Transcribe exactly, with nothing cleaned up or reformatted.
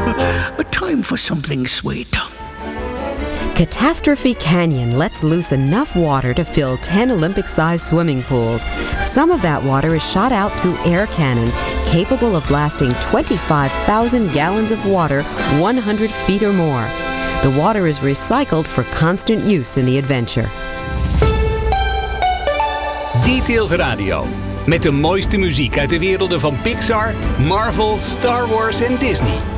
Time for something sweet. Catastrophe Canyon lets loose enough water to fill ten Olympic-sized swimming pools. Some of that water is shot out through air cannons capable of blasting twenty-five thousand gallons of water one hundred feet or more. The water is recycled for constant use in the adventure. Details Radio. Met de mooiste muziek uit de werelden van Pixar, Marvel, Star Wars en Disney.